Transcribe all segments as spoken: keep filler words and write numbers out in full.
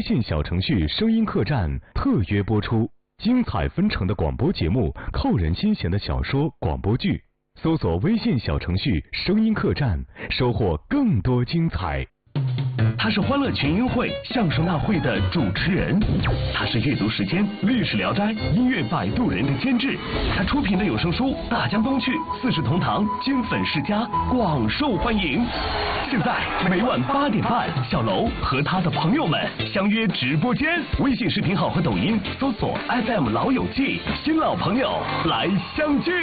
信小程序声音客栈特约播出，精彩纷呈的广播节目，扣人心弦的小说广播剧，搜索微信小程序声音客栈，收获更多精彩。 他是欢乐群英会相声大会的主持人，他是阅读时间历史聊斋音乐摆渡人的监制，他出品的有声书《大江东去》《四世同堂》金粉世家广受欢迎。现在每晚八点半，小楼和他的朋友们相约直播间，微信视频号和抖音搜索 F M 老友记，新老朋友来相聚。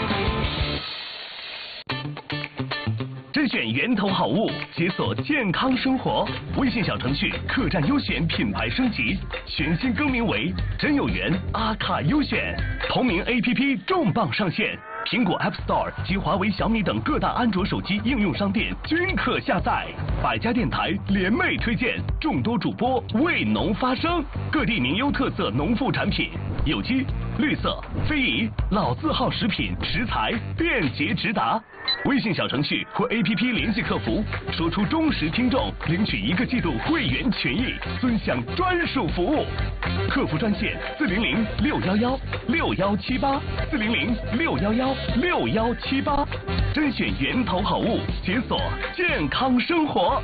甄选源头好物，解锁健康生活。微信小程序客栈优选品牌升级，全新更名为真有缘阿卡优选。同名 A P P 重磅上线，苹果 App Store 及华为、小米等各大安卓手机应用商店均可下载。百家电台联袂推荐，众多主播为农发声，各地名优特色农副产品，有机、绿色、非遗、老字号食品食材便捷直达。微信小程序或 A P P 联系客服，说出忠实听众，领取一个季度会员权益，尊享专属服务。客服专线四零零六幺幺六幺七八四零零六幺幺六幺七八，甄选源头好物，解锁健康生活。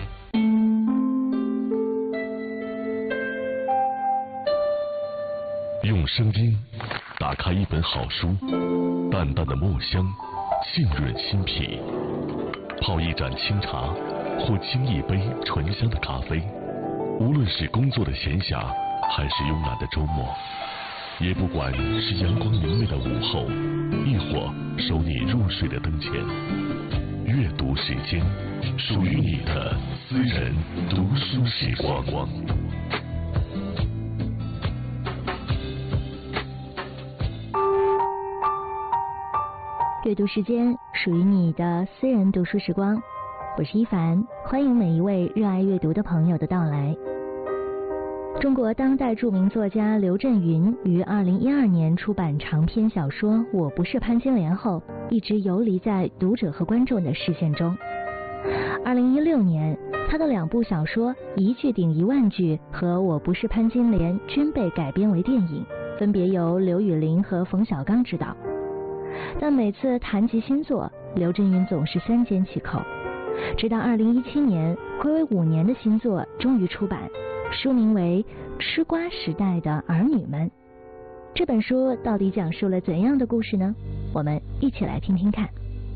用声音打开一本好书，淡淡的墨香浸润心脾，泡一盏清茶或沏一杯醇香的咖啡，无论是工作的闲暇还是慵懒的周末，也不管是阳光明媚的午后，亦或收你入睡的灯前，阅读时间，属于你的私人读书时光。 阅读时间属于你的私人读书时光，我是一凡，欢迎每一位热爱阅读的朋友的到来。中国当代著名作家刘震云于二零一二年出版长篇小说《我不是潘金莲》后，一直游离在读者和观众的视线中。二零一六年，他的两部小说《一句顶一万句》和《我不是潘金莲》均被改编为电影，分别由刘宇琳和冯小刚执导。但每次谈及新作，刘震云总是三缄其口。直到二零一七年，暌违五年的新作终于出版，书名为《吃瓜时代的儿女们》。这本书到底讲述了怎样的故事呢？我们一起来听听看。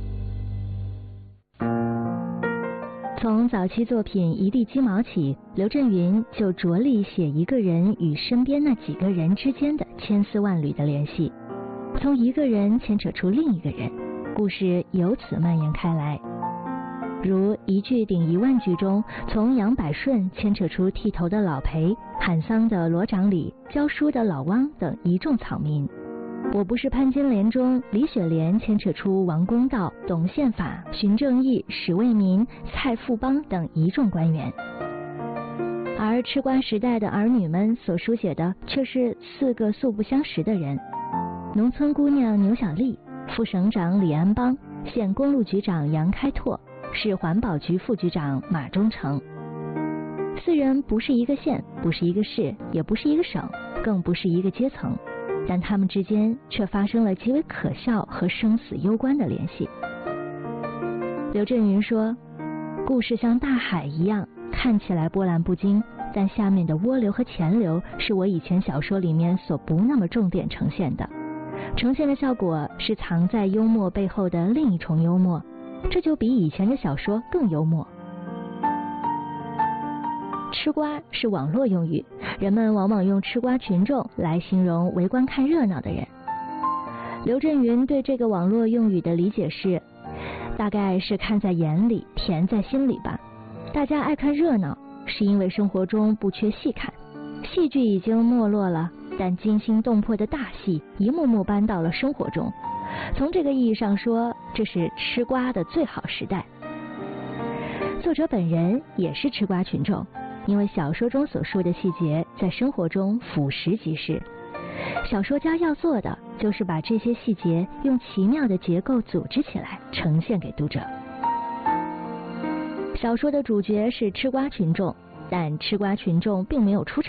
从早期作品《一地鸡毛》起，刘震云就着力写一个人与身边那几个人之间的千丝万缕的联系，从一个人牵扯出另一个人，故事由此蔓延开来。如一句顶一万句中，从杨百顺牵扯出剃头的老裴、喊丧的罗长礼、教书的老汪等一众草民。我不是潘金莲中，李雪莲牵扯出王公道、董宪法、荀正义、史卫民、蔡富邦等一众官员。而吃瓜时代的儿女们所书写的却是四个素不相识的人：农村姑娘牛小丽，副省长李安邦，县公路局长杨开拓，市环保局副局长马忠诚。四人不是一个县，不是一个市，也不是一个省，更不是一个阶层，但他们之间却发生了极为可笑和生死攸关的联系。刘震云说，故事像大海一样，看起来波澜不惊，但下面的涡流和潜流是我以前小说里面所不那么重点呈现的，呈现的效果是藏在幽默背后的另一重幽默，这就比以前的小说更幽默。吃瓜是网络用语，人们往往用吃瓜群众来形容围观看热闹的人。刘震云对这个网络用语的理解是，大概是看在眼里，甜在心里吧。大家爱看热闹，是因为生活中不缺戏看，戏剧已经没落了，但惊心动魄的大戏一幕幕搬到了生活中。从这个意义上说，这是吃瓜的最好时代。作者本人也是吃瓜群众，因为小说中所述的细节在生活中俯拾即是。小说家要做的就是把这些细节用奇妙的结构组织起来，呈现给读者。小说的主角是吃瓜群众，但吃瓜群众并没有出场。